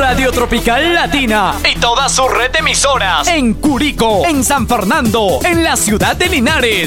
Radio Tropical Latina y toda su red de emisoras en Curicó, en San Fernando, en la ciudad de Linares,